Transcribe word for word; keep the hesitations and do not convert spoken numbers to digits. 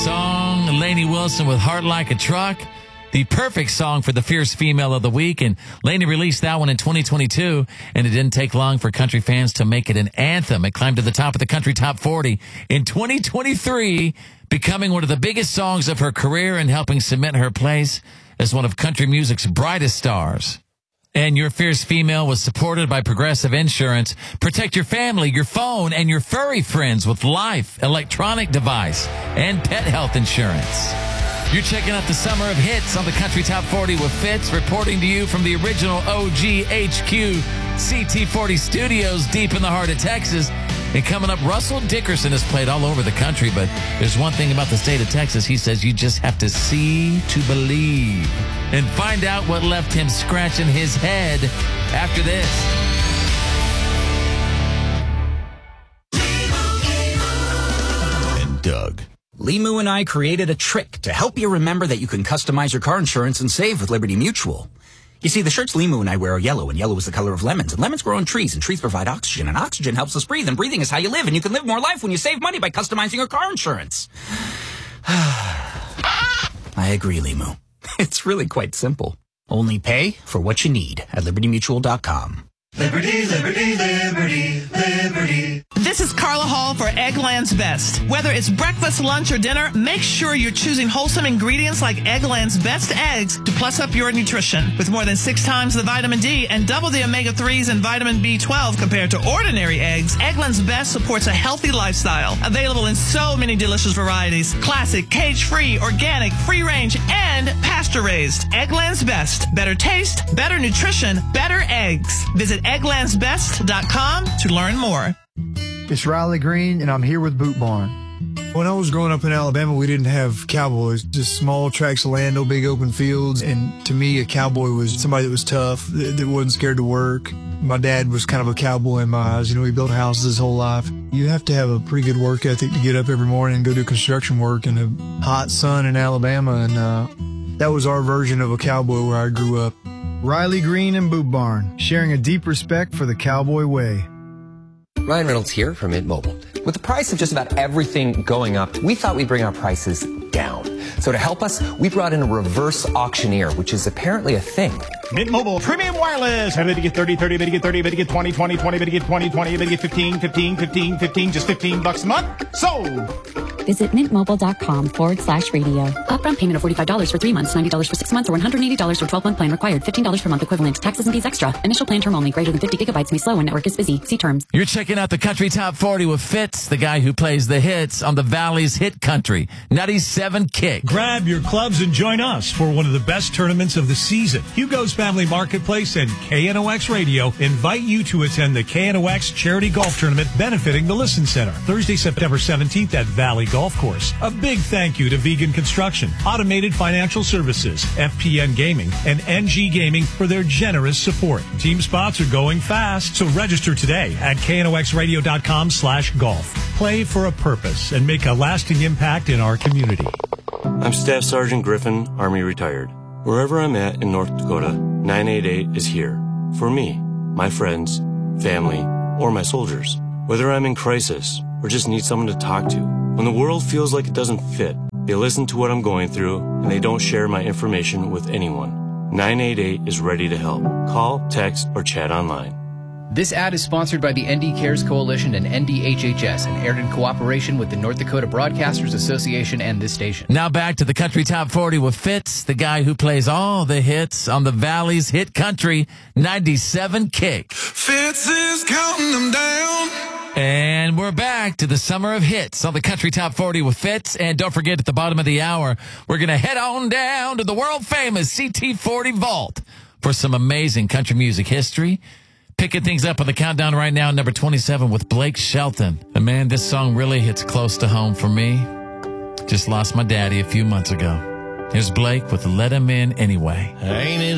song. Lainey Wilson with Heart Like a Truck. The perfect song for the Fierce Female of the Week. And Lainey released that one in twenty twenty-two, and it didn't take long for country fans to make it an anthem. It climbed to the top of the country top forty in twenty twenty-three, becoming one of the biggest songs of her career and helping cement her place as one of country music's brightest stars. And Your Fierce Female was supported by Progressive Insurance. Protect your family, your phone, and your furry friends with Life, electronic device, and pet health insurance. You're checking out the Summer of Hits on the Country Top forty with Fitz, reporting to you from the original O G H Q C T forty studios deep in the heart of Texas. And coming up, Russell Dickerson has played all over the country, but there's one thing about the state of Texas. He says you just have to see to believe. And find out what left him scratching his head after this. And Doug. Limu and I created a trick to help you remember that you can customize your car insurance and save with Liberty Mutual. You see, the shirts Limu and I wear are yellow, and yellow is the color of lemons, and lemons grow on trees, and trees provide oxygen, and oxygen helps us breathe, and breathing is how you live, and you can live more life when you save money by customizing your car insurance. I agree, Limu. It's really quite simple. Only pay for what you need at liberty mutual dot com. Liberty, liberty, liberty, liberty. This is Carla Hall for Eggland's Best. Whether it's breakfast, lunch, or dinner, make sure you're choosing wholesome ingredients like Eggland's Best eggs to plus up your nutrition. With more than six times the vitamin D and double the omega threes and vitamin B twelve compared to ordinary eggs, Eggland's Best supports a healthy lifestyle. Available in so many delicious varieties. Classic, cage-free, organic, free-range, and pasture-raised. Eggland's Best. Better taste, better nutrition, better eggs. Visit egglands best dot com to learn more. It's Riley Green, and I'm here with Boot Barn. When I was growing up in Alabama, we didn't have cowboys, just small tracts of land, no big open fields. And to me, a cowboy was somebody that was tough, that, that wasn't scared to work. My dad was kind of a cowboy in my eyes. You know, he built houses his whole life. You have to have a pretty good work ethic to get up every morning and go do construction work in a hot sun in Alabama. And uh, that was our version of a cowboy where I grew up. Riley Green and Boot Barn, sharing a deep respect for the cowboy way. Ryan Reynolds here from Mint Mobile. With the price of just about everything going up, we thought we'd bring our prices down. So to help us, we brought in a reverse auctioneer, which is apparently a thing. Mint Mobile Premium Wireless. How did you get thirty, thirty, did you get thirty, did you get twenty, twenty, twenty, did you get twenty, twenty, did you get fifteen, fifteen, fifteen, fifteen, just fifteen bucks a month? Sold! Visit mintmobile.com forward slash radio. Upfront payment of forty-five dollars for three months, ninety dollars for six months, or one hundred eighty dollars for twelve-month plan required. fifteen dollars per month equivalent. Taxes and fees extra. Initial plan term only. Greater than fifty gigabytes may slow when network is busy. See terms. You're checking out the Country Top forty with Fitz, the guy who plays the hits on the Valley's Hit Country. ninety-seven Kick. Grab your clubs and join us for one of the best tournaments of the season. Hugo's Family Marketplace and K N O X Radio invite you to attend the K N O X Charity Golf Tournament benefiting the Listen Center. Thursday, September seventeenth at Valley Golf Course. A big thank you to Vegan Construction, Automated Financial Services, F P N Gaming, and N G Gaming for their generous support. Team spots are going fast, so register today at K N O X radio dot com slash golf. Play for a purpose and make a lasting impact in our community. I'm Staff Sergeant Griffin, Army retired. Wherever I'm at in North Dakota, nine eight eight is here. For me, my friends, family, or my soldiers. Whether I'm in crisis or just need someone to talk to. When the world feels like it doesn't fit, they listen to what I'm going through and they don't share my information with anyone. nine eight eight is ready to help. Call, text, or chat online. This ad is sponsored by the N D Cares Coalition and N D H H S and aired in cooperation with the North Dakota Broadcasters Association and this station. Now back to the Country Top forty with Fitz, the guy who plays all the hits on the Valley's Hit Country. ninety-seven Kick. Fitz is counting them down. And we're back to the Summer of Hits on the Country Top forty with Fitz. And don't forget, at the bottom of the hour, we're going to head on down to the world-famous C T forty Vault for some amazing country music history. Picking things up on the countdown right now, number twenty-seven with Blake Shelton. And man, this song really hits close to home for me. Just lost my daddy a few months ago. Here's Blake with Let Him In Anyway. Ain't it